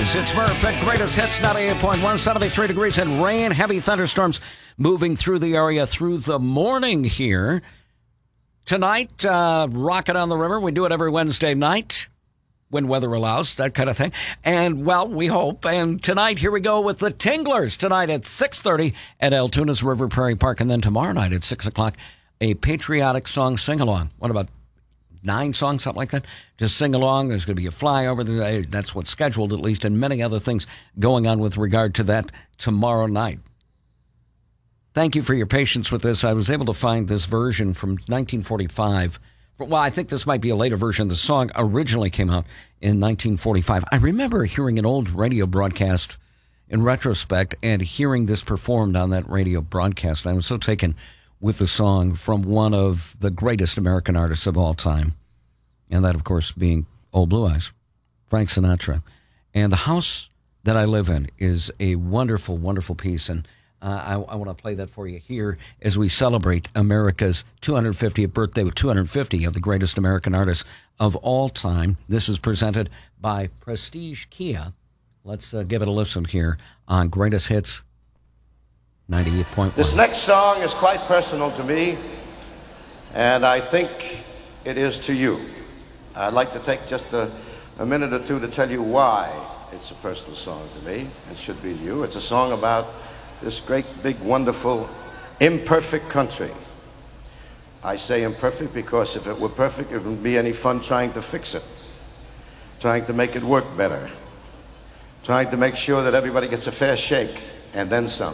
degrees. It's Murph at Greatest Hits, 98.1, 73 degrees, and rain, heavy thunderstorms moving through the area through the morning here. Tonight, Rocket on the River. We do it every Wednesday night when weather allows, that kind of thing. And, well, we hope. And tonight, here we go with the Tinglers. Tonight at 6:30 at Altoona's River Prairie Park. And then tomorrow night at 6 o'clock, a patriotic song sing-along. What about 9 songs, something like that? Just sing along. There's going to be a flyover. That's what's scheduled, at least, and many other things going on with regard to that tomorrow night. Thank you for your patience with this. I was able to find this version from 1945. Well, I think this might be a later version. The song originally came out in 1945. I remember hearing an old radio broadcast in retrospect and hearing this performed on that radio broadcast. I was so taken with the song from one of the greatest American artists of all time. And that, of course, being Old Blue Eyes, Frank Sinatra. And the house that I live in is a wonderful, wonderful piece. And I want to play that for you here as we celebrate America's 250th birthday with 250 of the greatest American artists of all time. This is presented by Prestige Kia. Let's give it a listen here on Greatest Hits 98.1. This next song is quite personal to me, and I think it is to you. I'd like to take just a minute or two to tell you why it's a personal song to me. It should be to you. It's a song about this great, big, wonderful, imperfect country. I say imperfect because if it were perfect, it wouldn't be any fun trying to fix it, trying to make it work better, trying to make sure that everybody gets a fair shake, and then some.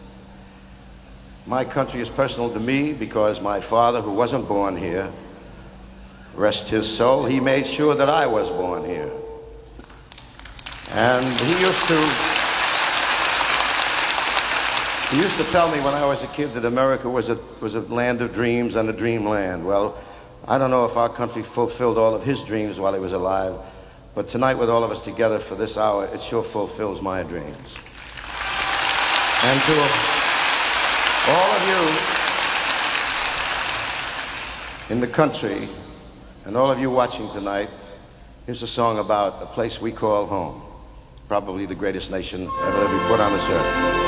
My country is personal to me because my father, who wasn't born here, rest his soul, he made sure that I was born here. And he used to tell me when I was a kid that America was a land of dreams and a dreamland. Well, I don't know if our country fulfilled all of his dreams while he was alive, but tonight with all of us together for this hour, it sure fulfills my dreams. And to all of you in the country and all of you watching tonight, here's a song about a place we call home, probably the greatest nation ever to be put on this earth.